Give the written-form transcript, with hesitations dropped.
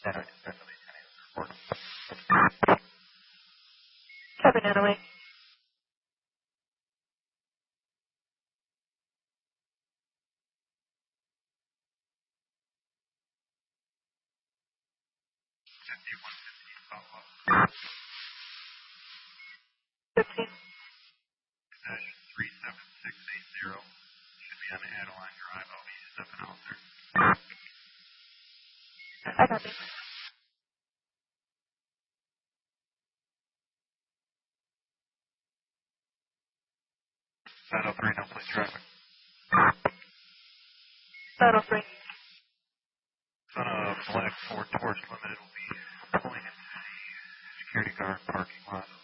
That I definitely report. 708. Follow up. 15. 37680 should be on the Adeline Drive. I'll be stepping out there. I got you. Saddle 3, no plate traffic. 703. On a black Ford Taurus Limited will be pulling into the security guard parking lot.